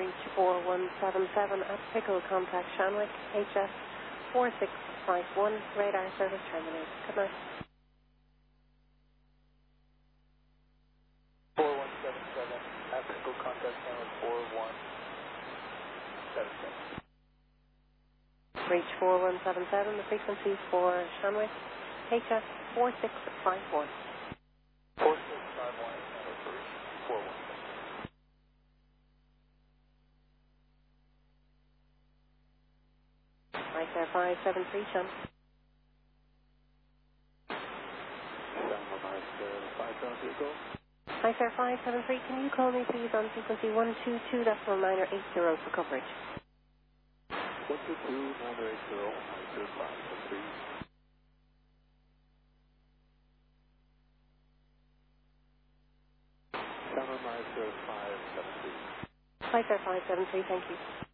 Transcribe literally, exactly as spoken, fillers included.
reach four one seven seven at Pickle, contact Shanwick, H S four six five one, radar service terminated. Good night. four one seven seven at Pickle, contact Shanwick, four one seven seven. Reach four one seven seven, the frequency for Shanwick, H S four six five one. four six five one, number first, four one. Hi, sir, five seven three, Sean. five seven three, go. Hi, sir, five seven three, can you call me please on frequency one two two decimal nine or eight zero for coverage? one two two, nine eight zero, nine zero five seven three. Channel nine zero five seven three. Hi, sir, five seven three, thank you.